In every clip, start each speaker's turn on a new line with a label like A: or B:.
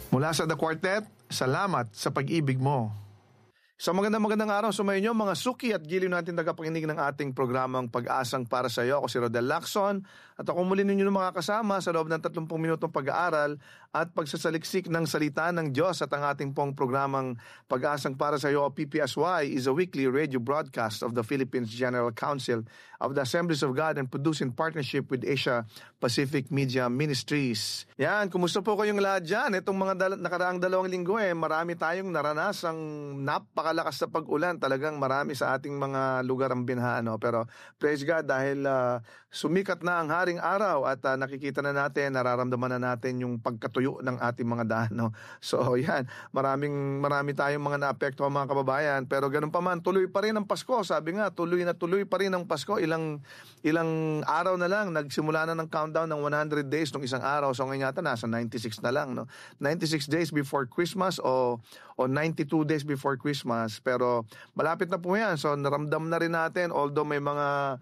A: Mula sa The Quartet, salamat sa pag-ibig mo. Sa magandang araw sa inyo mga suki at giliw natin tagapakinig ng ating programang Pag-asang para sa iyo. Ako si Rodel Lacson at ako muli ninyo makakasama sa loob ng 30 minutong pag-aaral at pagsasaliksik ng salita ng Diyos. At ang ating pong programang Pag-asang para sa iyo o PPSY is a weekly radio broadcast of the Philippines General Council of the Assemblies of God and produced in partnership with Asia Pacific Media Ministries. Yan, kumusta po kayong lahat dyan? Itong mga nakaraang 2 linggo marami tayong naranasang napakalakas na pag-ulan. Talagang marami sa ating mga lugar ang binaha. Pero praise God dahil sumikat na ang haring araw at nakikita na natin, nararamdaman na natin yung pagkatuyo ng ating mga daan. So yan, marami tayong mga naapektuhan mga kababayan. Pero ganun pa man, tuloy pa rin ang Pasko. Sabi nga, tuloy pa rin ang Pasko. Ilang araw na lang, nagsimula na ng countdown ng 100 days nung isang araw. So ngayon yata nasa 96 na lang. 96 days before Christmas o 92 days before Christmas. Pero malapit na po yan. So naramdam na rin natin, although may mga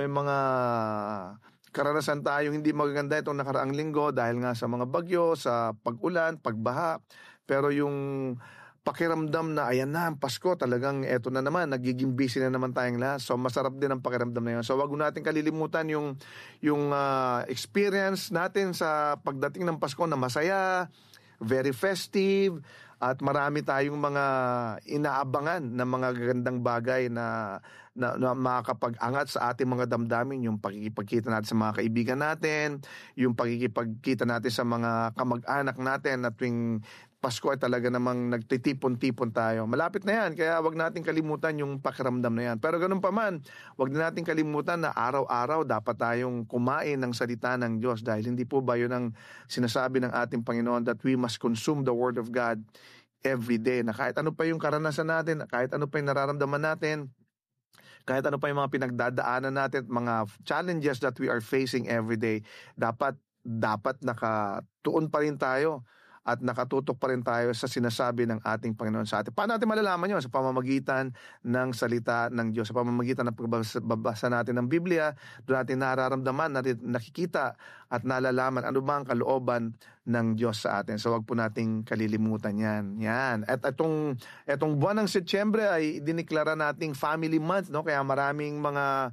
A: karanasan tayo hindi magaganda itong nakaraang linggo dahil nga sa mga bagyo, sa pag-ulan, pagbaha. Pero yung pakiramdam na ayan na ang Pasko, talagang eto na naman, nagiging busy na naman tayong lahat. So masarap din ang pakiramdam na yun. So wag natin kalilimutan yung experience natin sa pagdating ng Pasko na masaya, very festive, at marami tayong mga inaabangan na mga gagandang bagay na makakapag-angat sa ating mga damdamin, yung pagkikipagkita natin sa mga kaibigan natin, yung pagkikipagkita natin sa mga kamag-anak natin na tuwing Pasko ay talaga namang nagtitipon-tipon tayo. Malapit na yan, kaya wag natin kalimutan yung pakiramdam na yan. Pero ganun pa man, wag na natin kalimutan na araw-araw dapat tayong kumain ng salita ng Diyos dahil hindi po ba yun ang sinasabi ng ating Panginoon that we must consume the Word of God every day, na kahit ano pa yung karanasan natin, kahit ano pa yung nararamdaman natin, kahit ano pa yung mga pinagdadaanan natin, mga challenges that we are facing every day, dapat nakatuon pa rin tayo at nakatutok pa rin tayo sa sinasabi ng ating Panginoon sa atin. Paano natin malalaman yun? Sa pamamagitan ng salita ng Diyos, sa pamamagitan ng pagbabasa natin ng Biblia, doon natin nararamdaman, nakikita at nalalaman ano ba ang kalooban ng Diyos sa atin. So wag po nating kalilimutan yan. At itong buwan ng Setyembre ay diniklara nating Family Month, kaya maraming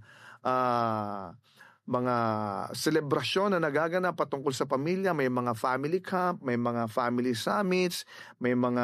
A: mga selebrasyon na nagaganap patungkol sa pamilya. May mga family camp, may mga family summits, may mga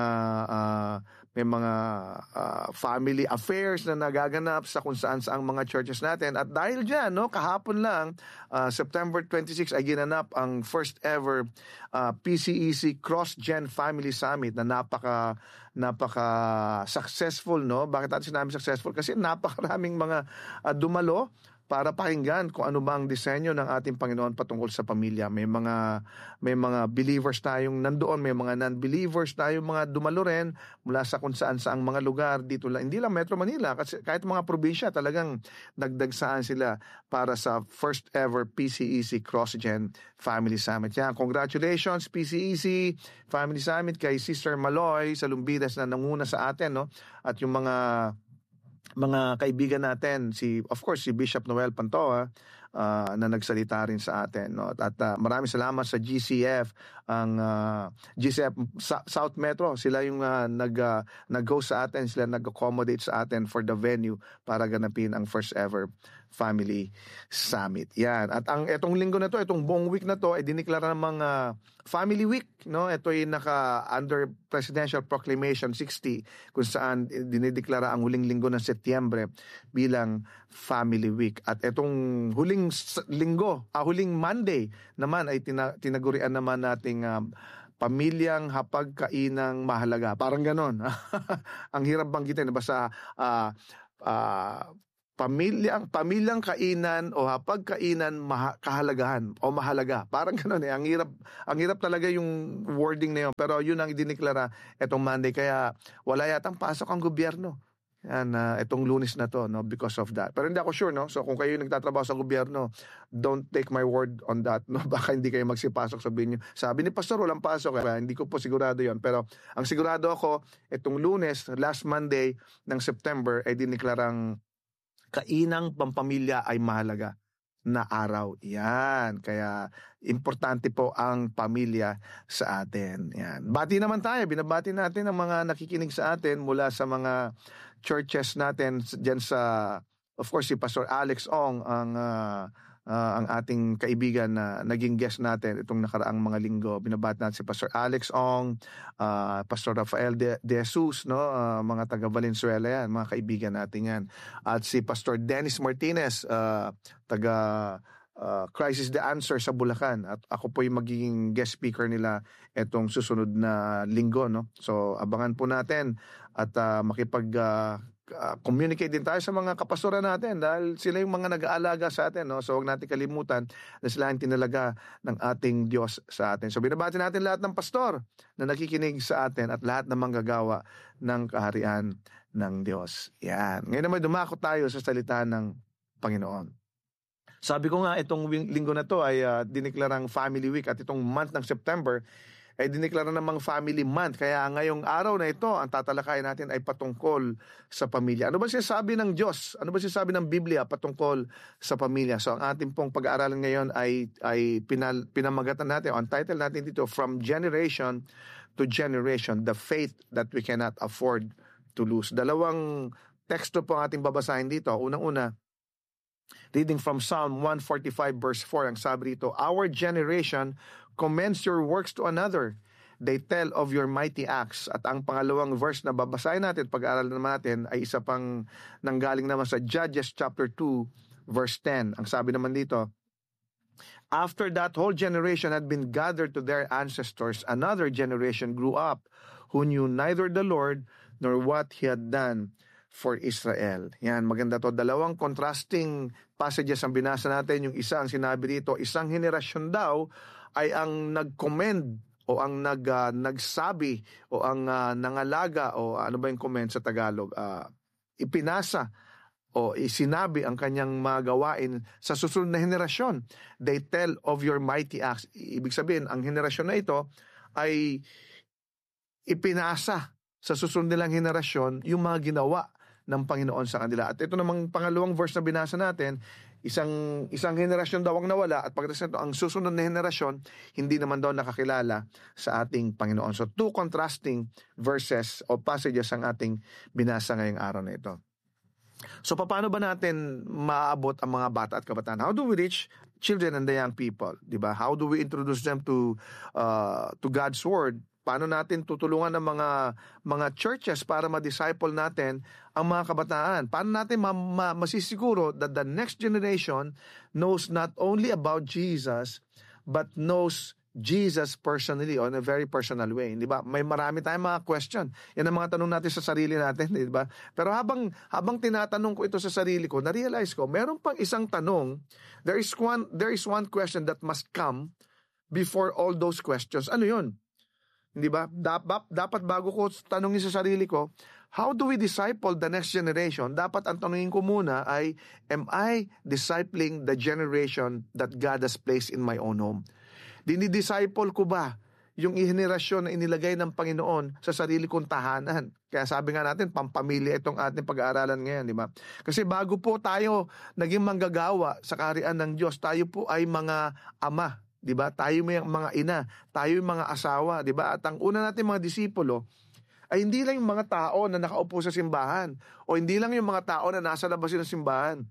A: family affairs na nagaganap sa kung saan saang mga churches natin. At dahil dyan, kahapon lang, September 26 ay ginanap ang first ever PCEC Cross-Gen Family Summit na napaka successful. Bakit natin sinabi successful? Kasi napakaraming mga dumalo para pakinggan kung ano ba ang disenyo ng ating Panginoon patungkol sa pamilya. May mga believers tayong nandoon, may mga non-believers tayong mga dumalo rin mula sa kung saan saang mga lugar dito lang. Hindi lang Metro Manila, kasi kahit mga probinsya talagang nagdagsaan sila para sa first ever PCEC Cross-Gen Family Summit. Yan, congratulations PCEC Family Summit kay Sister Maloy sa Lumbidas na nanguna sa atin, at yung mga kaibigan natin, of course si Bishop Noel Pantoa na nagsalita rin sa atin, at maraming salamat sa GCF, ang GCF South Metro. Sila yung nag-host sa atin, sila nag-accommodate sa atin for the venue para ganapin ang first ever Family Summit. Yan. At etong linggo na to, itong buong week na to ay diniklara ng mga Family Week, Ito ay under Presidential Proclamation 60 kung saan dinideklara ang huling linggo ng Setyembre bilang Family Week. At itong huling Monday naman ay tinagurian naman nating pamilyang hapagkainang mahalaga. Parang ganon. Ang hirap banggitin. Basta pamilyang kainan o hapagkainan kahalagahan o mahalaga. Parang gano'n Ang hirap talaga yung wording na yun. Pero yun ang idiniklara etong Monday. Kaya wala yatang pasok ang gobyerno. Yan, itong Lunes na to, because of that. Pero hindi ako sure, So kung kayo nagtatrabaho sa gobyerno, don't take my word on that, Baka hindi kayo magsipasok, sabihin nyo. Sabi ni Pastor, walang pasok. Hindi ko po sigurado yon. Pero ang sigurado ako, itong Lunes, last Monday ng September, ay diniklarang kainang pampamilya ay mahalaga. na araw. Yan. Kaya importante po ang pamilya sa atin. Yan. Bati naman tayo. Binabati natin ang mga nakikinig sa atin mula sa mga churches natin dyan sa, of course, si Pastor Alex Ong ang ating kaibigan na naging guest natin itong nakaraang mga linggo. Binabati natin si Pastor Alex Ong, Pastor Rafael De Jesus, no? Mga taga Valenzuela yan, mga kaibigan natin yan. At si Pastor Dennis Martinez, taga Crisis the Answer sa Bulacan. At ako po yung magiging guest speaker nila itong susunod na linggo, no? So abangan po natin at communicate din tayo sa mga kapastoran natin dahil sila yung mga nag-aalaga sa atin, no? So huwag natin kalimutan na sila ang tinalaga ng ating Diyos sa atin. So binabati natin lahat ng pastor na nakikinig sa atin at lahat ng manggagawa ng kaharian ng Diyos. Yan. Ngayon naman dumako tayo sa salita ng Panginoon. Sabi ko nga itong linggo na to ay diniklarang Family Week at itong month ng September ay diniklara namang Family Month. Kaya ngayong araw na ito, ang tatalakayin natin ay patungkol sa pamilya. Ano ba sinasabi ng Diyos? Ano ba sinasabi ng Biblia patungkol sa pamilya? So ang ating pong pag-aaralan ngayon ay pinamagatan natin, ang title natin dito, From Generation to Generation, the Faith that we cannot afford to lose. Dalawang teksto po ang ating babasahin dito. Unang-una, reading from Psalm 145 verse 4, ang sabi dito, Our generation commends your works to another. They tell of your mighty acts. At ang pangalawang verse na babasahin natin, pag-aaral naman natin, ay isa pang nanggaling naman sa Judges chapter 2 verse 10. Ang sabi naman dito, After that whole generation had been gathered to their ancestors, another generation grew up who knew neither the Lord nor what He had done for Israel. Yan, maganda to. Dalawang contrasting passages ang binasa natin. Yung isa ang sinabi dito, isang henerasyon daw ay ang nag-commend o ang nagsabi o ang nangalaga o ano ba yung comment sa Tagalog? Ipinasa o isinabi ang kanyang mga gawain sa susunod na henerasyon. They tell of your mighty acts. Ibig sabihin, ang henerasyon na ito ay ipinasa sa susunod nilang henerasyon yung mga ginawa ng Panginoon sa kanila. At ito namang pangalawang verse na binasa natin, isang henerasyon daw ang nawala at pagkatapos nito, ang susunod na henerasyon hindi naman daw nakakilala sa ating Panginoon. So two contrasting verses o passages ang ating binasa ngayong araw na ito. So paano ba natin maaabot ang mga bata at kabataan? How do we reach children and the young people? Diba? How do we introduce them to God's Word? Paano natin tutulungan ng mga churches para ma-disciple natin ang mga kabataan? Paano natin masisiguro that the next generation knows not only about Jesus, but knows Jesus personally on a very personal way, di ba? May marami tayong mga question. Yan ang mga tanong natin sa sarili natin, di ba? Pero habang tinatanong ko ito sa sarili ko, na-realize ko, meron pang isang tanong, there is one question that must come before all those questions. Ano yun? Hindi ba? Dapat bago ko tanungin sa sarili ko, how do we disciple the next generation? Dapat ang tanungin ko muna ay, am I discipling the generation that God has placed in my own home? Dinidisciple ko ba yung henerasyon na inilagay ng Panginoon sa sarili kong tahanan? Kaya sabi nga natin, pampamilya itong ating pag-aaralan ngayon, di ba? Kasi bago po tayo naging manggagawa sa kaharian ng Diyos, tayo po ay mga ama. 'Di ba? Tayo may mga ina, tayo yung mga asawa, 'di ba? At ang una natin mga disipulo ay hindi lang yung mga tao na nakaupo sa simbahan o hindi lang yung mga tao na nasa labas ng simbahan.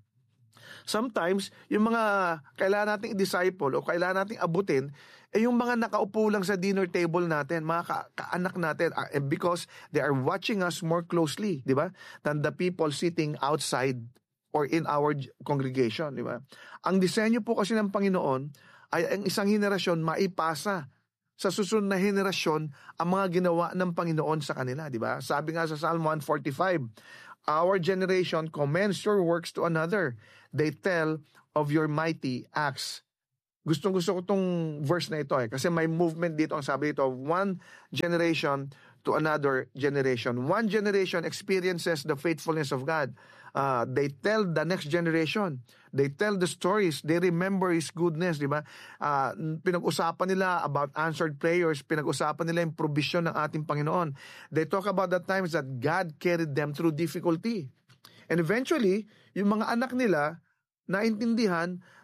A: Sometimes, yung mga kailangan nating i-disciple o kailangan nating abutin ay yung mga nakaupo lang sa dinner table natin, mga kaanak natin, because they are watching us more closely, 'di ba? Than the people sitting outside or in our congregation, 'di ba? Ang disenyo po kasi ng Panginoon ay ang isang henerasyon maipasa sa susunod na henerasyon ang mga ginawa ng Panginoon sa kanila, di ba? Sabi nga sa Psalm 145, Our generation commends your works to another. They tell of your mighty acts. Gustong-gusto ko tong verse na ito kasi may movement dito, ang sabi dito, one generation to another generation. One generation experiences the faithfulness of God. They tell the next generation. They tell the stories. They remember His goodness, di ba? Pinag-usapan nila about answered prayers. Pinag-usapan nila yung provision ng ating Panginoon. They talk about the times that God carried them through difficulty. And eventually, yung mga anak nila naintindihan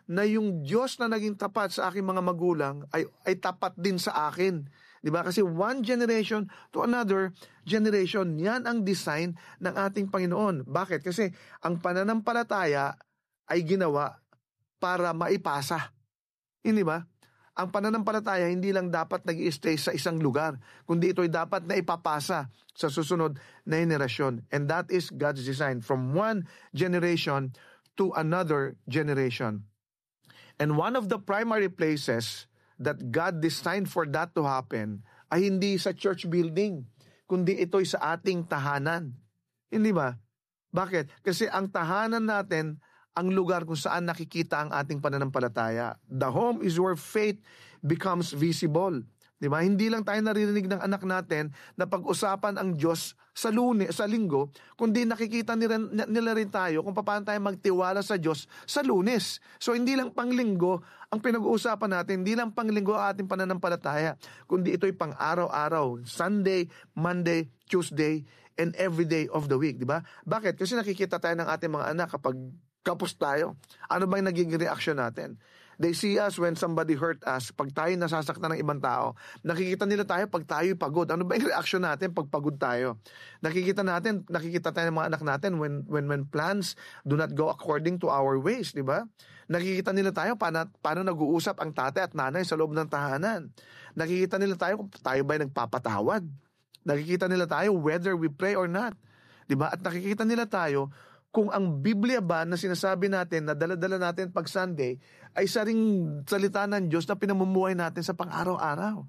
A: na yung Diyos na naging tapat sa aking mga magulang ay tapat din sa akin. Di ba? Kasi one generation to another generation, yan ang design ng ating Panginoon. Bakit? Kasi ang pananampalataya ay ginawa para maipasa. Hindi ba? Ang pananampalataya hindi lang dapat nag-i-stay sa isang lugar, kundi ito'y dapat na ipapasa sa susunod na henerasyon. And that is God's design, from one generation to another generation. And one of the primary places that God designed for that to happen ay hindi sa church building, kundi ito'y sa ating tahanan. Hindi ba? Bakit? Kasi ang tahanan natin ang lugar kung saan nakikita ang ating pananampalataya. The home is where faith becomes visible. Di ba? Hindi lang tayo naririnig ng anak natin na pag-usapan ang Diyos sa linggo, kundi nakikita nila rin tayo kung paano tayo magtiwala sa Diyos sa Lunes. So hindi lang panglinggo ang pinag-uusapan natin, hindi lang panglinggo ang ating pananampalataya, kundi ito'y pang araw-araw, Sunday, Monday, Tuesday, and every day of the week. Di ba? Bakit? Kasi nakikita tayo ng ating mga anak kapag kapos tayo. Ano ba yung naging reaction natin? They see us when somebody hurt us. Pag tayo nasasaktan ng ibang tao, nakikita nila tayo pag tayo pagod. Ano ba yung reaction natin pag pagod tayo? Nakikita tayo ng mga anak natin when plans do not go according to our ways, di ba? Nakikita nila tayo paano nag-uusap ang tatay at nanay sa loob ng tahanan. Nakikita nila tayo kung tayo ba nagpapatawad. Nakikita nila tayo whether we pray or not. Di ba? At nakikita nila tayo kung ang Biblia ba na sinasabi natin na dala-dala natin pag Sunday ay saring salita ng Diyos na pinamumuhay natin sa pang-araw-araw.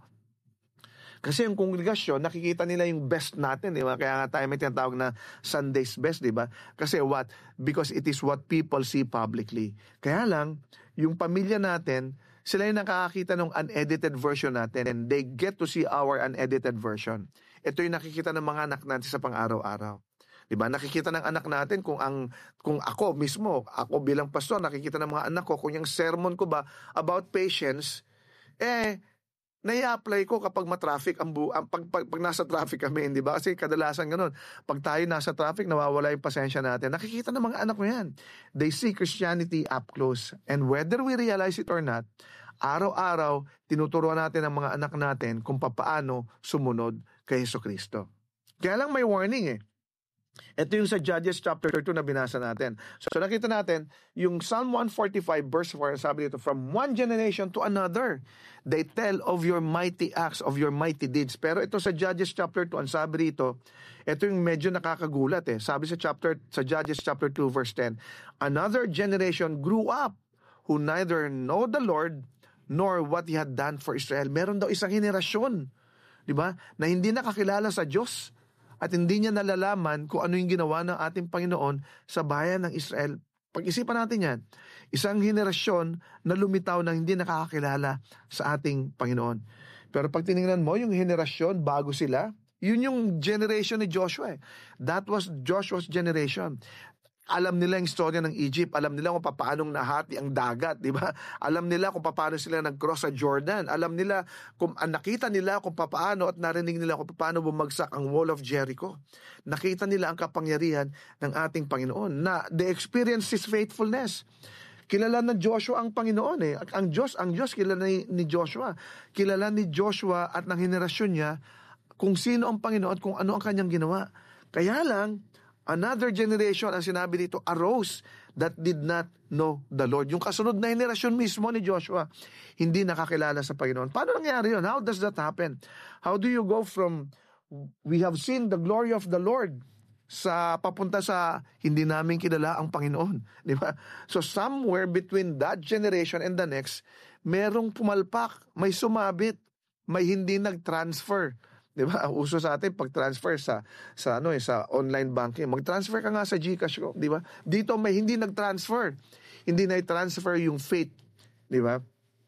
A: Kasi yung kongregasyon, nakikita nila yung best natin, di ba? Kaya nga tayo may tinatawag na Sunday's best, di ba? Kasi what? Because it is what people see publicly. Kaya lang, yung pamilya natin, sila yung nakakakita ng unedited version natin and they get to see our unedited version. Ito yung nakikita ng mga anak natin sa pang-araw-araw. Diba? Nakikita ng anak natin kung ako mismo, ako bilang pastor, nakikita ng mga anak ko kung yung sermon ko ba about patience, nai-apply ko kapag ma-traffic pag nasa traffic kami, di ba? Kasi kadalasan ganun. Pag tayo nasa traffic, nawawala yung pasensya natin. Nakikita ng mga anak ko yan. They see Christianity up close. And whether we realize it or not, araw-araw, tinuturuan natin ang mga anak natin kung paano sumunod kay Jesucristo. Kaya lang may warning Ito yung sa Judges chapter 2 na binasa natin. So nakita natin, yung Psalm 145 verse 4, sabi dito, from one generation to another, they tell of your mighty acts, of your mighty deeds. Pero ito sa Judges chapter 2, ang sabi dito, ito yung medyo nakakagulat Sabi sa Judges chapter 2 verse 10, another generation grew up who neither know the Lord nor what He had done for Israel. Meron daw isang henerasyon, di ba, na hindi nakakilala sa Diyos at hindi niya nalalaman kung ano yung ginawa ng ating Panginoon sa bayan ng Israel. Pag-isipan natin yan. Isang henerasyon na lumitaw na hindi nakakakilala sa ating Panginoon. Pero pag tinignan mo, yung henerasyon, bago sila, yun yung generation ni Joshua. That was Joshua's generation. Alam nila yung storya ng Egypt. Alam nila kung paano nahati ang dagat, di ba? Alam nila kung paano sila nag-cross sa Jordan. Alam nila, nakita nila kung paano at narinig nila kung paano bumagsak ang wall of Jericho. Nakita nila ang kapangyarihan ng ating Panginoon na they experienced His faithfulness. Kilala na Joshua ang Panginoon Ang Diyos kilala ni Joshua. Kilala ni Joshua at ng henerasyon niya kung sino ang Panginoon at kung ano ang kanyang ginawa. Kaya lang, another generation, ang sinabi dito, arose that did not know the Lord. Yung kasunod na henerasyon mismo ni Joshua, hindi nakakilala sa Panginoon. Paano nangyari yun? How does that happen? How do you go from, we have seen the glory of the Lord, sa papunta sa hindi namin kilala ang Panginoon? Di ba? So somewhere between that generation and the next, merong pumalpak, may sumabit, may hindi nag-transfer. Diba? Ang uso sa atin pag-transfer sa online banking. Mag-transfer ka nga sa GCash ko, di ba? Dito may hindi nag-transfer. Hindi na-transfer yung faith, di ba?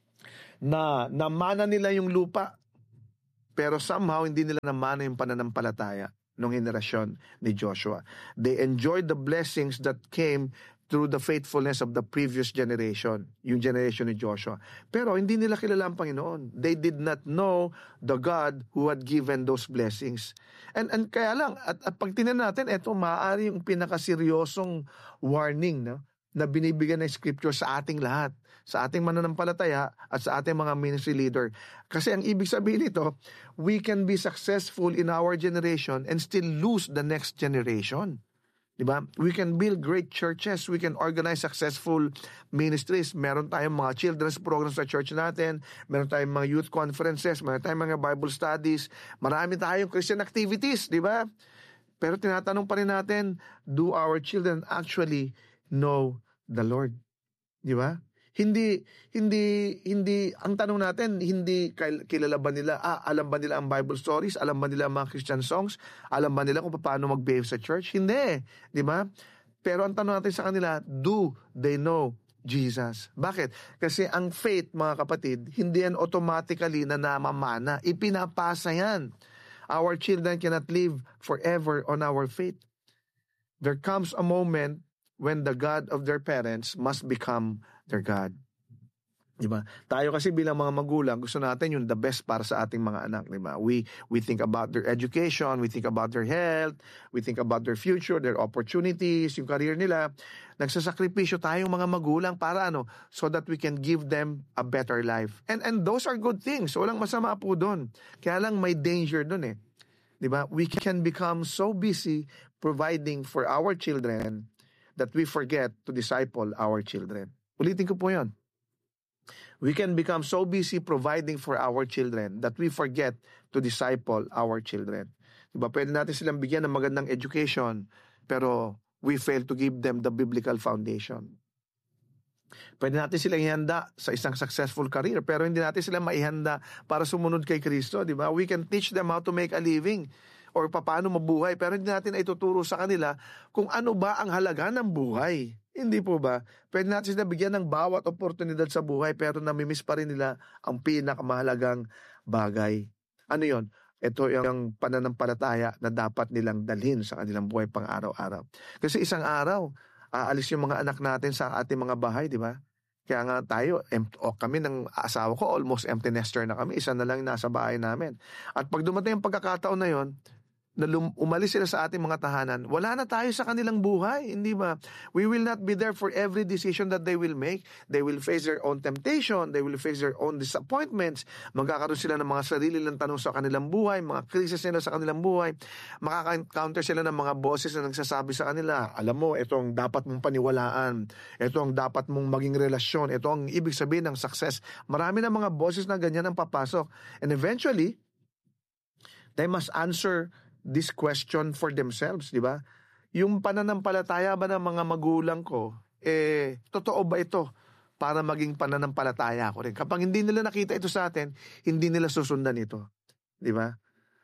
A: Na namana nila yung lupa. Pero somehow hindi nila namana yung pananampalataya ng henerasyon ni Joshua. They enjoyed the blessings that came through the faithfulness of the previous generation, yung generation ni Joshua. Pero hindi nila kilala ang Panginoon. They did not know the God who had given those blessings. And kaya lang, at pag tingnan natin, ito maaari yung pinakaseryosong warning, no? na binibigyan ng Scripture sa ating lahat, sa ating mananampalataya at sa ating mga ministry leader. Kasi ang ibig sabihin nito, we can be successful in our generation and still lose the next generation. Diba? We can build great churches, we can organize successful ministries. Meron tayong mga children's programs sa church natin, meron tayong mga youth conferences, meron tayong mga Bible studies, marami tayong Christian activities, di ba? Pero tinatanong pa rin natin, do our children actually know the Lord? Di ba? Hindi, ang tanong natin, hindi kilala ba nila, alam ba nila ang Bible stories? Alam ba nila ang mga Christian songs? Alam ba nila kung paano mag-behave sa church? Hindi, di ba? Pero ang tanong natin sa kanila, do they know Jesus? Bakit? Kasi ang faith, mga kapatid, hindi yan automatically na namamana. Ipinapasa yan. Our children cannot live forever on our faith. There comes a moment when the God of their parents must become their God. Diba? Tayo kasi bilang mga magulang, gusto natin yung the best para sa ating mga anak, diba? We think about their education, we think about their health, we think about their future, their opportunities, yung career nila. Nagsasakripisyo tayong mga magulang para so that we can give them a better life. And those are good things. Walang masama po doon. Kaya lang may danger doon eh. Diba? We can become so busy providing for our children that we forget to disciple our children. Ulitin ko po yun. We can become so busy providing for our children that we forget to disciple our children. Diba? Pwede natin silang bigyan ng magandang education, pero we fail to give them the biblical foundation. Pwede natin silang ihanda sa isang successful career, pero hindi natin sila maihanda para sumunod kay Kristo. Diba? We can teach them how to make a living or paano mabuhay, pero hindi natin ituturo sa kanila kung ano ba ang halaga ng buhay. Hindi po ba? Pwede natin sila bigyan ng bawat oportunidad sa buhay, pero namimiss pa rin nila ang pinakamahalagang bagay. Ano yon? Ito yung pananampalataya na dapat nilang dalhin sa kanilang buhay pang araw-araw. Kasi isang araw, aalis yung mga anak natin sa ating mga bahay, di ba? Kaya nga tayo, kami ng asawa ko, almost empty nester na kami. Isa na lang nasa bahay namin. At pag dumating yung pagkakataon na yon, na umalis sila sa ating mga tahanan, wala na tayo sa kanilang buhay, hindi ba? We will not be there for every decision that they will make. They will face their own temptation, they will face their own disappointments, magkakaroon sila ng mga sarili lang tanong sa kanilang buhay, mga krisis nila sa kanilang buhay, makaka-encounter sila ng mga boses na nagsasabi sa kanila, alam mo, ito ang dapat mong paniwalaan, ito ang dapat mong maging relasyon, ito ang ibig sabihin ng success. Marami na mga boses na ganyan ang papasok. And eventually, they must answer this question for themselves, di ba? Yung pananampalataya ba ng mga magulang ko, totoo ba ito para maging pananampalataya ko rin? Kapag hindi nila nakita ito sa atin, hindi nila susundan ito. Di ba?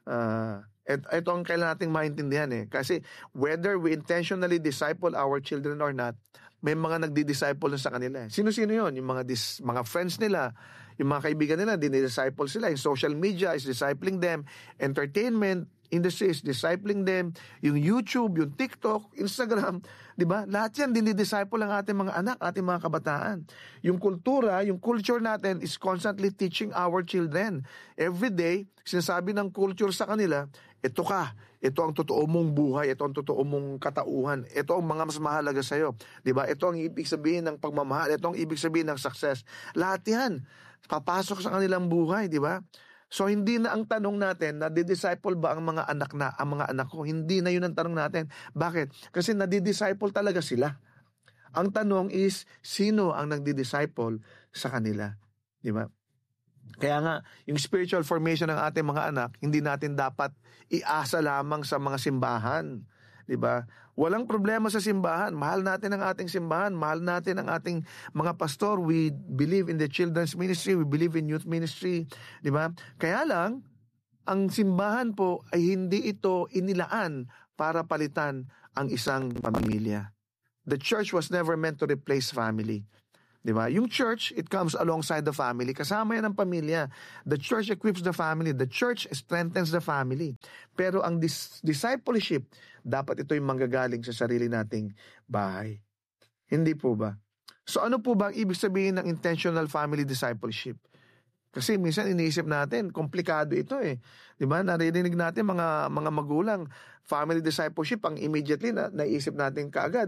A: Ito ang kailangan nating maintindihan eh. Kasi whether we intentionally disciple our children or not, may mga nagdi-disciple sa kanila. Sino-sino yun? Yung mga friends nila, yung mga kaibigan nila, dinidisciple sila. Yung social media is discipling them. Entertainment industry is discipling them. Yung YouTube, yung TikTok, Instagram, di ba? Lahat yan, dinidisciple ang ating mga anak, ating mga kabataan. Yung kultura, yung culture natin is constantly teaching our children. Every day, sinasabi ng culture sa kanila, ito ang totoo mong buhay, ito ang totoo mong katauhan, ito ang mga mas mahalaga sa'yo. Di ba? Ito ang ibig sabihin ng pagmamahal, ito ang ibig sabihin ng success. Lahat yan, papasok sa kanilang buhay, di ba? So hindi na ang tanong natin, nadi-disciple ba ang mga anak ko? Hindi na yun ang tanong natin. Bakit? Kasi nadi-disciple talaga sila. Ang tanong is, sino ang nagdi-disciple sa kanila? Di ba? Kaya nga, yung spiritual formation ng ating mga anak, hindi natin dapat iasa lamang sa mga simbahan. Diba? Walang problema sa simbahan. Mahal natin ang ating simbahan. Mahal natin ang ating mga pastor. We believe in the children's ministry. We believe in youth ministry. Diba? Kaya lang, ang simbahan po ay hindi ito inilaan para palitan ang isang pamilya. The church was never meant to replace family. Diba? Yung church, it comes alongside the family. Kasama yan ang pamilya. The church equips the family. The church strengthens the family. Pero ang discipleship, dapat ito yung manggagaling sa sarili nating bahay. Hindi po ba? So ano po ba ang ibig sabihin ng intentional family discipleship? Kasi minsan iniisip natin, komplikado ito eh. Diba? Naririnig natin mga magulang, family discipleship, ang immediately na naisip natin kaagad,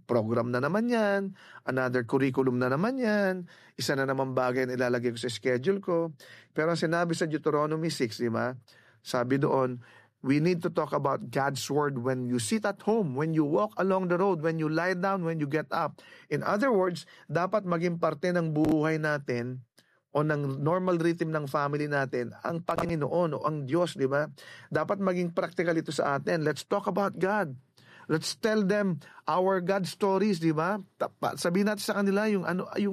A: program na naman yan, another curriculum na naman yan, isa na naman bagay na ilalagay ko sa schedule ko. Pero ang sinabi sa Deuteronomy 6, di ba? Sabi doon, we need to talk about God's Word when you sit at home, when you walk along the road, when you lie down, when you get up. In other words, dapat maging parte ng buhay natin o ng normal rhythm ng family natin ang Panginoon o ang Diyos, di ba? Dapat maging practical ito sa atin. Let's talk about God. Let's tell them our God stories, di ba? Sabihin natin sa kanila yung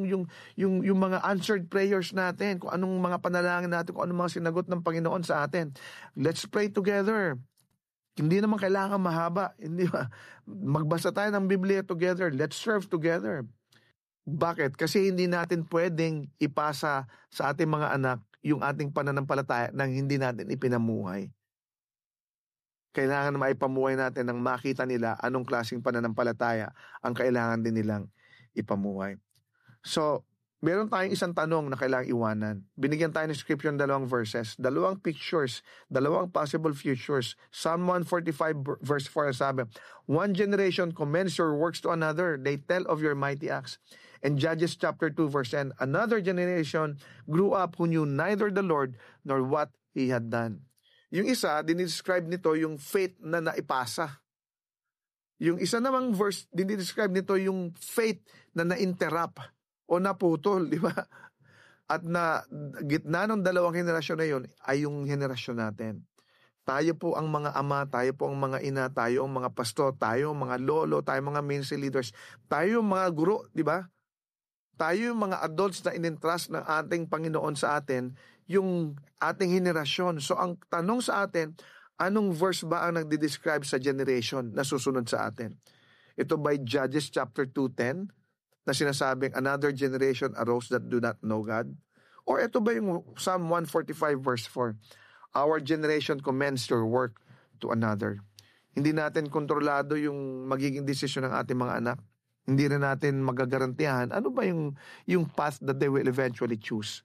A: mga answered prayers natin, kung anong mga panalangin natin, kung anong mga sinagot ng Panginoon sa atin. Let's pray together. Hindi naman kailangan mahaba, hindi ba? Magbasa tayo ng Biblia together. Let's serve together. Bakit? Kasi hindi natin pwedeng ipasa sa ating mga anak yung ating pananampalataya nang hindi natin ipinamuhay. Kailangan na maipamuhay natin nang makita nila anong klaseng pananampalataya ang kailangan din nilang ipamuhay. So, meron tayong isang tanong na kailangang iwanan. Binigyan tayo ng scripture ng 2 verses, 2 pictures, 2 possible futures. Psalm 145 verse 4 sabi, one generation commends your works to another. They tell of your mighty acts. And Judges chapter 2 verse 10, another generation grew up who knew neither the Lord nor what He had done. Yung isa, dinidescribe nito yung faith na naipasa. Yung isa namang verse, dinidescribe nito yung faith na na-interrupt o naputol, di ba? At na gitna ng dalawang henerasyon na yun ay yung henerasyon natin. Tayo po ang mga ama, tayo po ang mga ina, tayo ang mga pastor, tayo ang mga lolo, tayo ang mga ministry leaders, tayo ang mga guro, di ba? Tayo yung mga adults na in-entrust ng ating Panginoon sa atin, yung ating henerasyon. So ang tanong sa atin, anong verse ba ang nagde-describe sa generation na susunod sa atin? Ito by Judges chapter 2:10 na sinasabing another generation arose that do not know God? Or ito ba yung Psalm 145 verse 4? Our generation commends your work to another. Hindi natin kontrolado yung magiging desisyon ng ating mga anak. Hindi rin natin magagarantiyahan ano ba yung path that they will eventually choose.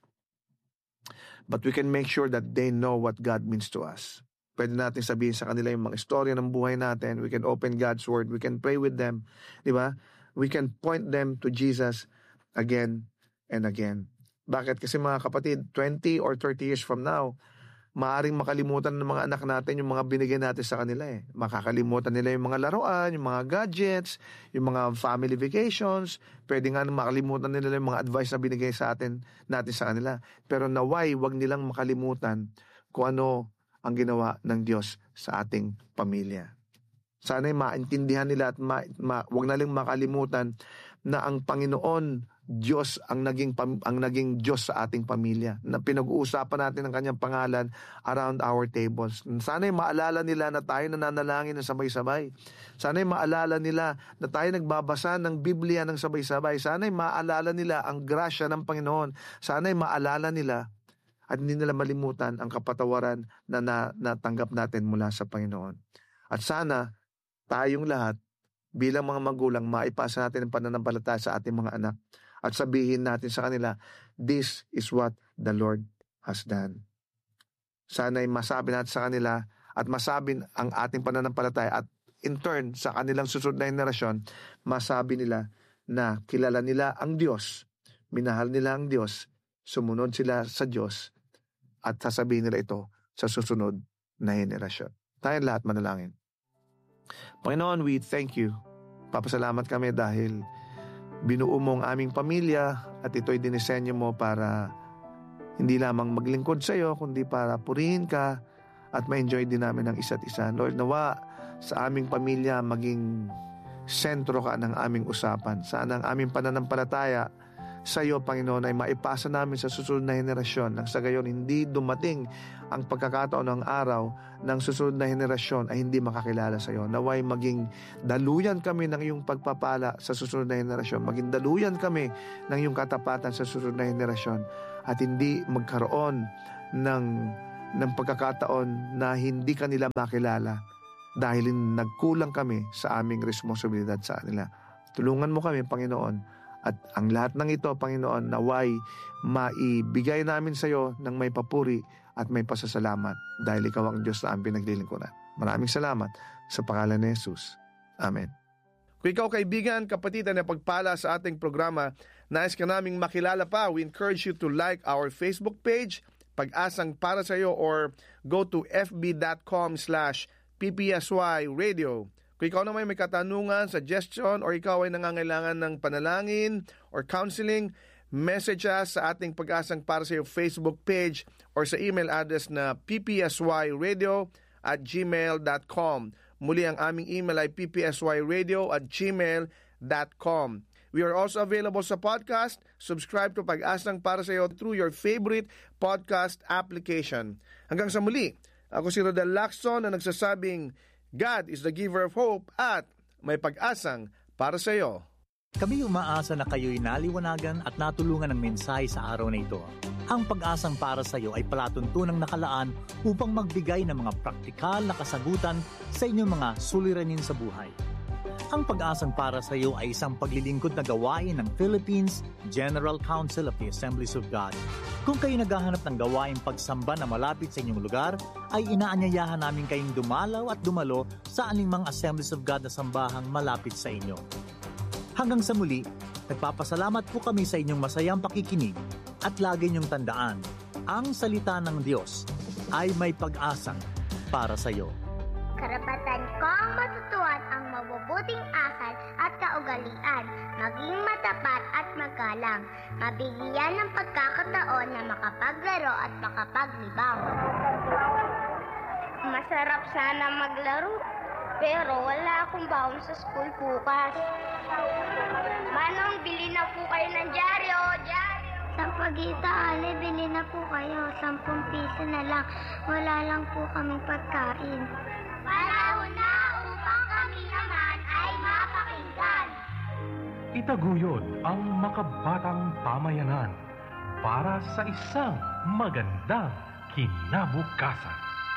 A: But we can make sure that they know what God means to us. Pwede natin sabihin sa kanila yung mga istorya ng buhay natin. We can open God's Word. We can pray with them. Di ba? We can point them to Jesus again and again. Bakit? Kasi mga kapatid, 20 or 30 years from now, maaring makalimutan ng mga anak natin yung mga binigay natin sa kanila eh. Makakalimutan nila yung mga laruan, yung mga gadgets, yung mga family vacations. Pwede nga makalimutan nila yung mga advice na binigay natin sa kanila. Pero naway, wag nilang makalimutan kung ano ang ginawa ng Diyos sa ating pamilya. Sana'y maintindihan nila at wag na lang makalimutan na ang Panginoon Diyos ang naging Diyos sa ating pamilya, na pinag-uusapan natin ang kanyang pangalan around our tables. Sana'y maalala nila na tayo nananalangin ng sabay-sabay. Sana'y maalala nila na tayo nagbabasa ng Biblia ng sabay-sabay. Sana'y maalala nila ang grasya ng Panginoon. Sana'y maalala nila at hindi nila malimutan ang kapatawaran na natanggap natin mula sa Panginoon. At sana tayong lahat bilang mga magulang maipasa natin ang pananampalataya sa ating mga anak. At sabihin natin sa kanila, this is what the Lord has done. Sana'y masabi natin sa kanila at masabi ang ating pananampalataya at in turn sa kanilang susunod na henerasyon, masabi nila na kilala nila ang Diyos, minahal nila ang Diyos, sumunod sila sa Diyos at sasabihin nila ito sa susunod na henerasyon. Tayong lahat manalangin. Panginoon, we thank you. Papasalamat kami dahil binuo mo ang aming pamilya at ito'y dinisenyo mo para hindi lamang maglingkod sa iyo, kundi para purihin ka at ma-enjoy din namin ang isa't isa. Lord, nawa sa aming pamilya maging sentro ka ng aming usapan. Sana ang aming pananampalataya sa iyo, Panginoon, ay maipasa namin sa susunod na henerasyon. Nang sa gayon, hindi dumating ang pagkakataon ng araw ng susunod na henerasyon ay hindi makakilala sa iyo. Naway maging daluyan kami ng iyong pagpapala sa susunod na henerasyon. Maging daluyan kami ng iyong katapatan sa susunod na henerasyon. At hindi magkaroon ng pagkakataon na hindi kanila makilala dahil nagkulang kami sa aming responsibilidad sa kanila. Tulungan mo kami, Panginoon. At ang lahat ng ito, Panginoon, naway maibigay namin sa iyo ng may papuri at may pasasalamat dahil ikaw ang Diyos na ang pinaglilingkuran. Maraming salamat sa pangalan ni Jesus. Amen. Kung ikaw kaibigan, kapatid na pagpala sa ating programa, nais ka naming makilala pa, we encourage you to like our Facebook page, Pag-asang Para sa iyo, or go to fb.com/ppsy radio. Kung ikaw naman may katanungan, suggestion, or ikaw ay nangangailangan ng panalangin or counseling, message us sa ating Pag-asang Para sa iyo Facebook page or sa email address na ppsyradio@gmail.com. Muli ang aming email ay ppsyradio@gmail.com. We are also available sa podcast. Subscribe to Pag-asang Para sa iyo through your favorite podcast application. Hanggang sa muli, ako si Rodel Lacson na nagsasabing, God is the giver of hope at may pag-asang para sa iyo.
B: Kami umaasa na kayo'y naliwanagan at natulungan ng mensahe sa araw na ito. Ang Pag-asang Para sa iyo ay palatuntunang nakalaan upang magbigay ng mga praktikal na kasagutan sa inyong mga suliranin sa buhay. Ang Pag-asang Para sa iyo ay isang paglilingkod na gawain ng Philippines General Council of the Assemblies of God. Kung kayo naghahanap ng gawaing pagsamba na malapit sa inyong lugar, ay inaanyayahan namin kayong dumalaw at dumalo sa anumang Assemblies of God na sambahang malapit sa inyo. Hanggang sa muli, nagpapasalamat po kami sa inyong masayang pakikinig at lagi niyong tandaan, ang salita ng Diyos ay may pag-asang para sa iyo.
C: Karapatan ko ang matutuhan ang mabubuting asal at kaugalian, maging matapat at magalang, mabigyan ng pagkakataon na makapaglaro at makapaglibang. Masarap sana maglaro, pero wala akong baon sa school bukas. Manong, bili na po kayo ng dyaryo. Sa Pag-itaali, bili na po kayo. 10 piso na lang. Wala lang po kaming pagkain. Panahon na upang kami naman ay mapakinggan.
D: Itaguyod ang makabatang pamayanan para sa isang magandang kinabukasan.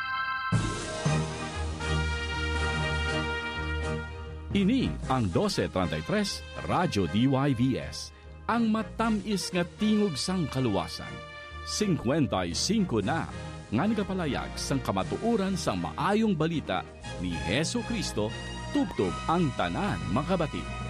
E: Ini ang 1233 Radyo DYVS, ang matamis nga tingog sang kaluwasan. 55 na nga nagapalayag sang kamatuoran sang maayong balita ni Hesu Kristo, tubtob ang tanan makabati.